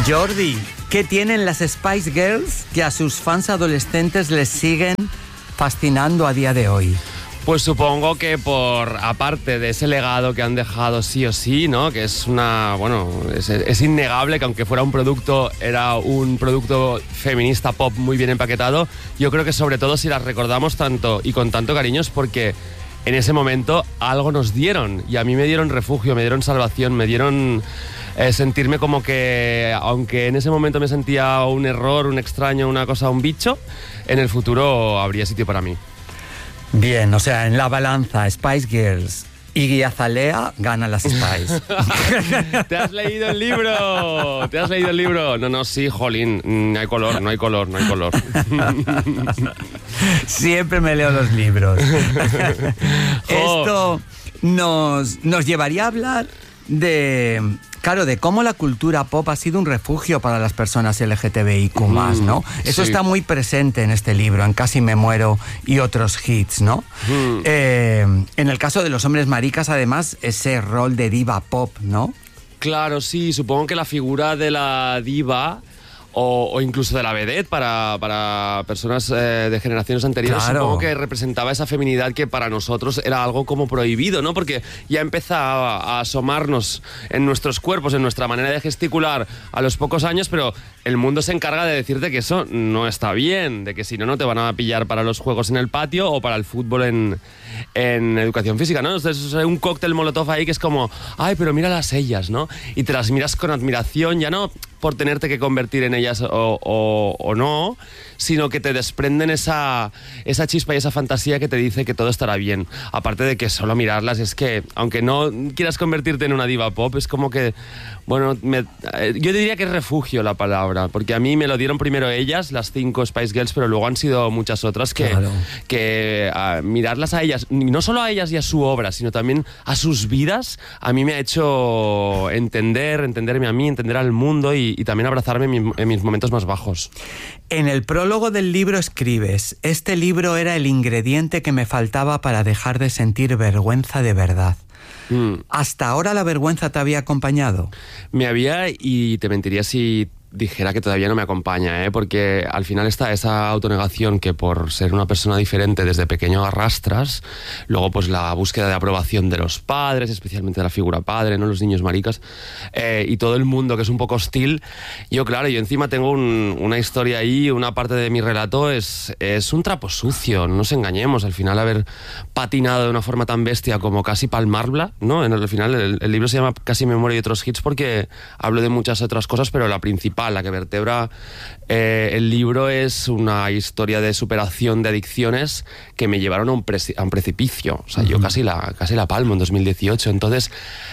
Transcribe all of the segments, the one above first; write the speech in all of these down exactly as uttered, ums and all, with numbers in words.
Jordi, ¿qué tienen las Spice Girls que a sus fans adolescentes les siguen fascinando a día de hoy? Pues supongo que por, aparte de ese legado que han dejado sí o sí, ¿no? Que es una, bueno, es, es innegable que aunque fuera un producto, era un producto feminista pop muy bien empaquetado. Yo creo que sobre todo si las recordamos tanto y con tanto cariño es porque en ese momento algo nos dieron. Y a mí me dieron refugio, me dieron salvación, me dieron eh, sentirme como que, aunque en ese momento me sentía un error, un extraño, una cosa, un bicho, en el futuro habría sitio para mí. Bien, o sea, en la balanza Spice Girls y Azalea ganan las Spice. ¿Te has leído el libro? ¿Te has leído el libro? No, no, sí, jolín, no hay color, no hay color, no hay color. Siempre me leo los libros. Esto nos, nos llevaría a hablar de... Claro, de cómo la cultura pop ha sido un refugio para las personas L G T B I Q más, ¿no? Eso sí. Está muy presente en este libro, en Casi me muero y otros hits, ¿no? Mm. Eh, en el caso de los hombres maricas, además, ese rol de diva pop, ¿no? Claro, sí, supongo que la figura de la diva... O, o incluso de la vedette para, para personas eh, de generaciones anteriores, claro. Supongo que representaba esa feminidad que para nosotros era algo como prohibido, ¿no? Porque ya empezaba a, a asomarnos en nuestros cuerpos, en nuestra manera de gesticular a los pocos años, pero el mundo se encarga de decirte que eso no está bien, de que si no, no te van a pillar para los juegos en el patio o para el fútbol en, en educación física, ¿no? Entonces es un cóctel molotov ahí que es como, ay, pero míralas ellas, ¿no? Y te las miras con admiración, ya no por tenerte que convertir en ellas o, o, o no, sino que te desprenden esa, esa chispa y esa fantasía que te dice que todo estará bien. Aparte de que solo mirarlas es que, aunque no quieras convertirte en una diva pop, es como que, bueno, me, yo diría que es refugio la palabra, porque a mí me lo dieron primero ellas, las cinco Spice Girls, pero luego han sido muchas otras que, claro. que uh, mirarlas a ellas, no solo a ellas y a su obra, sino también a sus vidas, a mí me ha hecho entender, entenderme a mí, entender al mundo y, y también abrazarme en, mi, en mis momentos más bajos. En el prólogo del libro escribes: este libro era el ingrediente que me faltaba para dejar de sentir vergüenza de verdad. Mm. ¿Hasta ahora la vergüenza te había acompañado? Me había, y te mentiría si dijera que todavía no me acompaña, ¿eh? Porque al final está esa autonegación que por ser una persona diferente desde pequeño arrastras, luego pues la búsqueda de aprobación de los padres, especialmente de la figura padre, ¿no? Los niños maricas, eh, y todo el mundo que es un poco hostil. Yo, claro, yo encima tengo un, una historia ahí, una parte de mi relato es, es un trapo sucio, no nos engañemos, al final haber patinado de una forma tan bestia como casi palmarla, ¿no? En el, al final el, el libro se llama Casi me muero y otros hits porque hablo de muchas otras cosas, pero la principal, la que vertebra eh, el libro es una historia de superación de adicciones que me llevaron a un, pre- a un precipicio. O sea, uh-huh. yo casi la, casi la palmo en dos mil dieciocho. Entonces,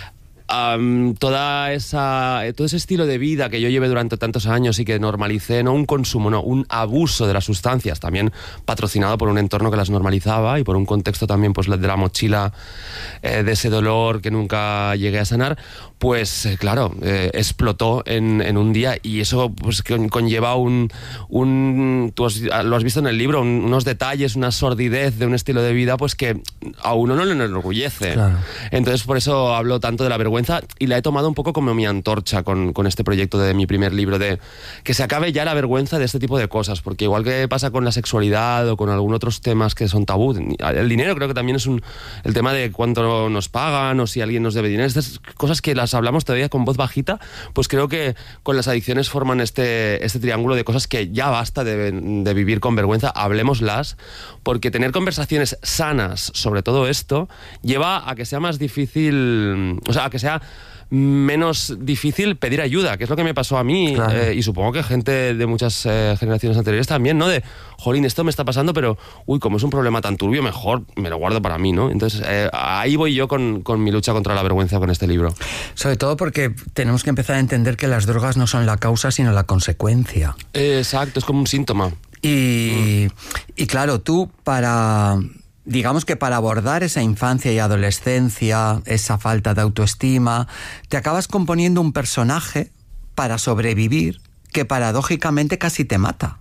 um, toda esa, todo ese estilo de vida que yo llevé durante tantos años y que normalicé, no un consumo, no, un abuso de las sustancias, también patrocinado por un entorno que las normalizaba y por un contexto también pues, de la mochila eh, de ese dolor que nunca llegué a sanar, pues eh, claro, eh, explotó en, en un día y eso pues con, conlleva un, un tú has, lo has visto en el libro, un, unos detalles, una sordidez de un estilo de vida pues que a uno no le enorgullece. Claro. Entonces por eso hablo tanto de la vergüenza y la he tomado un poco como mi antorcha con, con este proyecto de mi primer libro, de que se acabe ya la vergüenza de este tipo de cosas, porque igual que pasa con la sexualidad o con algunos otros temas que son tabú, el dinero creo que también es un, el tema de cuánto nos pagan o si alguien nos debe dinero, estas cosas que las hablamos todavía con voz bajita, pues creo que con las adicciones forman este, este triángulo de cosas que ya basta de, de vivir con vergüenza, hablemoslas, porque tener conversaciones sanas sobre todo esto lleva a que sea más difícil, o sea, a que sea menos difícil pedir ayuda, que es lo que me pasó a mí, claro. eh, y supongo que gente de muchas eh, generaciones anteriores también, ¿no? De, jolín, esto me está pasando, pero, uy, como es un problema tan turbio, mejor me lo guardo para mí, ¿no? Entonces, eh, ahí voy yo con, con mi lucha contra la vergüenza con este libro. Sobre todo porque tenemos que empezar a entender que las drogas no son la causa, sino la consecuencia. Eh, exacto, es como un síntoma. Y, mm. y claro, tú para... Digamos que para abordar esa infancia y adolescencia, esa falta de autoestima, te acabas componiendo un personaje para sobrevivir que paradójicamente casi te mata.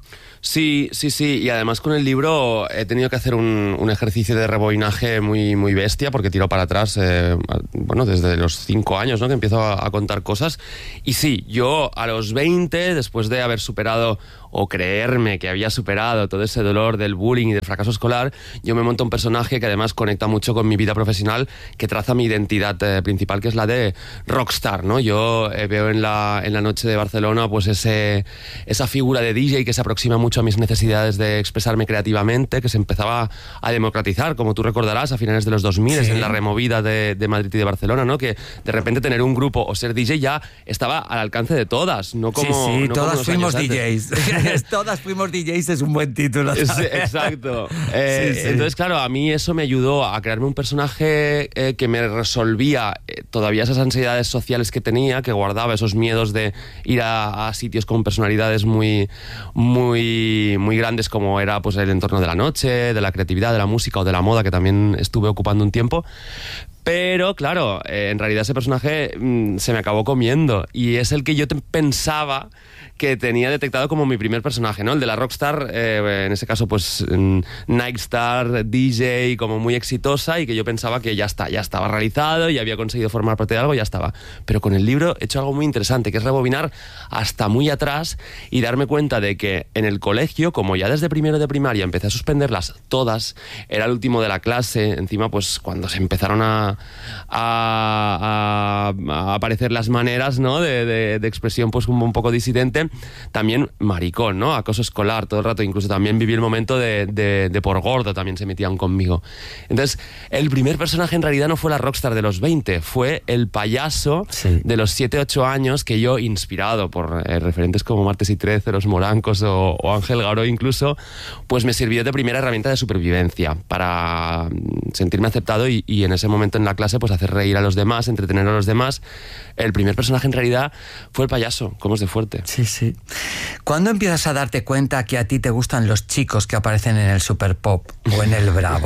Sí, sí, sí, y además con el libro he tenido que hacer un, un ejercicio de rebobinaje muy, muy bestia, porque tiro para atrás, eh, bueno, desde los cinco años, ¿no?, que empiezo a, a contar cosas. Y sí, yo a los veinte, después de haber superado o creerme que había superado todo ese dolor del bullying y del fracaso escolar, yo me monto un personaje que además conecta mucho con mi vida profesional, que traza mi identidad eh, principal, que es la de rockstar, ¿no? Yo eh, veo en la, en la noche de Barcelona pues ese, esa figura de D J que se aproxima mucho a mis necesidades de expresarme creativamente, que se empezaba a democratizar, como tú recordarás, a finales de los dos mil, sí, en la removida de, de Madrid y de Barcelona, ¿no? Que de repente tener un grupo o ser D J ya estaba al alcance de todas, no como... Sí, sí, no todas como fuimos D Js. Todas fuimos D Js es un buen título, ¿sabes? Sí, exacto. Eh, sí, sí. Entonces, claro, a mí eso me ayudó a crearme un personaje eh, que me resolvía eh, todavía esas ansiedades sociales que tenía, que guardaba esos miedos de ir a, a sitios con personalidades muy, muy, muy grandes, como era pues el entorno de la noche, de la creatividad, de la música o de la moda, que también estuve ocupando un tiempo. Pero, claro, eh, en realidad ese personaje mmm, se me acabó comiendo, y es el que yo te pensaba que tenía detectado como mi primer personaje, ¿no? El de la rockstar, eh, en ese caso, pues, Nightstar, D J, como muy exitosa, y que yo pensaba que ya está, ya estaba realizado, y había conseguido formar parte de algo, ya estaba. Pero con el libro he hecho algo muy interesante, que es rebobinar hasta muy atrás y darme cuenta de que en el colegio, como ya desde primero de primaria empecé a suspenderlas todas, era el último de la clase, encima, pues, cuando se empezaron a, a, a, a aparecer las maneras, ¿no?, de, de, de expresión, pues, como un poco disidente. También maricón, ¿no? Acoso escolar todo el rato. Incluso también viví el momento de, de, de por gordo, también se metían conmigo. Entonces, el primer personaje en realidad no fue la rockstar de los veinte, fue el payaso, sí, de los siete ocho años, que yo, inspirado por eh, referentes como Martes y Trece, Los Morancos o, o Ángel Garó incluso, pues me sirvió de primera herramienta de supervivencia para sentirme aceptado y, y en ese momento en la clase pues hacer reír a los demás, entretener a los demás. El primer personaje en realidad fue el payaso, como es de fuerte. Sí, sí. ¿Cuándo empiezas a darte cuenta que a ti te gustan los chicos que aparecen en el Super Pop o en el Bravo?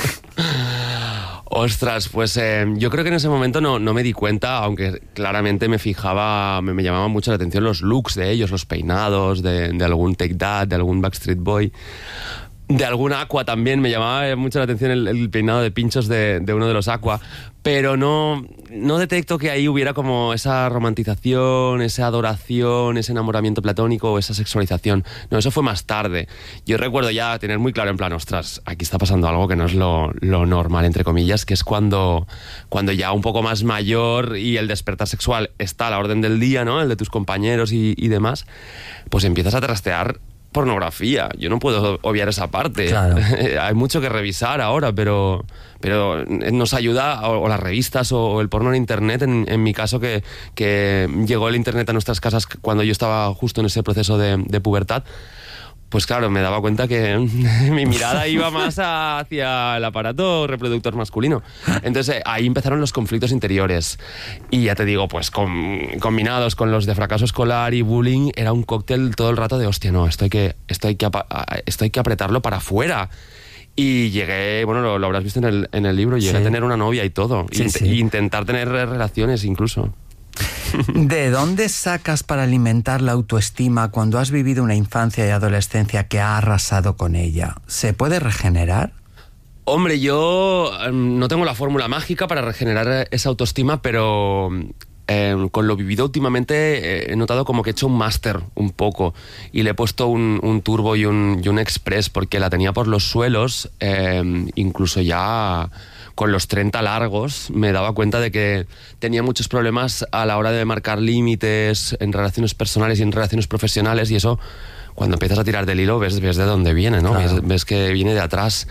Ostras, pues eh, yo creo que en ese momento no, no me di cuenta, aunque claramente me fijaba, me, me llamaban mucho la atención los looks de ellos, los peinados de, de algún Take That, de algún Backstreet Boy. De algún Aqua también, me llamaba mucho la atención el, el peinado de pinchos de, de uno de los Aqua, pero no, no detecto que ahí hubiera como esa romantización, esa adoración, ese enamoramiento platónico o esa sexualización. No, eso fue más tarde. Yo recuerdo ya tener muy claro en plan, ostras, aquí está pasando algo que no es lo, lo normal, entre comillas, que es cuando, cuando ya un poco más mayor y el despertar sexual está a la orden del día, ¿no?, el de tus compañeros y, y demás, pues empiezas a trastear pornografía. Yo no puedo obviar esa parte. Claro. Hay mucho que revisar ahora, pero, pero nos ayuda, o, o las revistas o, o el porno en internet, en, en mi caso, que, que llegó el internet a nuestras casas cuando yo estaba justo en ese proceso de, de pubertad. Pues claro, me daba cuenta que mi mirada iba más hacia el aparato reproductor masculino. Entonces ahí empezaron los conflictos interiores. Y ya te digo, pues com, combinados con los de fracaso escolar y bullying, era un cóctel todo el rato de hostia, no, esto hay que, esto hay que, esto hay que apretarlo para afuera. Y llegué, bueno, lo, lo habrás visto en el, en el libro, llegué sí. a tener una novia y todo. Sí, Int- sí. intentar tener relaciones incluso. ¿De dónde sacas para alimentar la autoestima cuando has vivido una infancia y adolescencia que ha arrasado con ella? ¿Se puede regenerar? Hombre, yo no tengo la fórmula mágica para regenerar esa autoestima, pero eh, con lo vivido últimamente eh, he notado como que he hecho un máster un poco y le he puesto un, un turbo y un, y un express, porque la tenía por los suelos, eh, incluso ya... Con los treinta largos me daba cuenta de que tenía muchos problemas a la hora de marcar límites en relaciones personales y en relaciones profesionales, y eso, cuando empiezas a tirar del hilo, ves, ves de dónde viene, ¿no? Claro. Ves, ves que viene de atrás.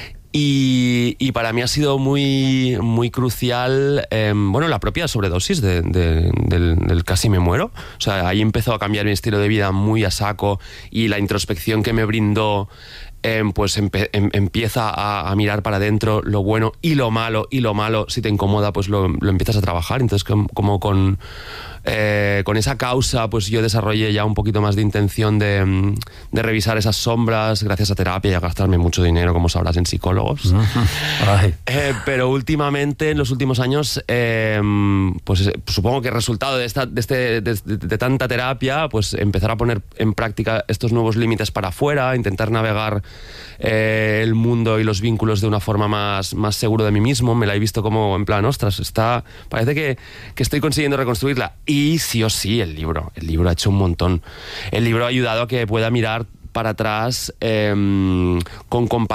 Y, y para mí ha sido muy, muy crucial, eh, bueno, la propia sobredosis de, de, del, del casi me muero. O sea, ahí empezó a cambiar mi estilo de vida muy a saco, y la introspección que me brindó eh, pues empe em empieza a, a mirar para adentro lo bueno y lo malo, y lo malo, si te incomoda, pues lo, lo empiezas a trabajar. Entonces, com como con... Eh, con esa causa, pues yo desarrollé ya un poquito más de intención de, de revisar esas sombras, gracias a terapia y a gastarme mucho dinero, como sabrás, en psicólogos. eh, pero últimamente, en los últimos años, eh, pues supongo que el resultado de, esta, de, este, de, de, de tanta terapia, pues empezar a poner en práctica estos nuevos límites para afuera, intentar navegar eh, el mundo y los vínculos de una forma más, más seguro de mí mismo. Me la he visto como en plan, ostras, está, parece que, que estoy consiguiendo reconstruirla. Y sí o sí, el libro. El libro ha hecho un montón. El libro ha ayudado a que pueda mirar para atrás eh, con compasión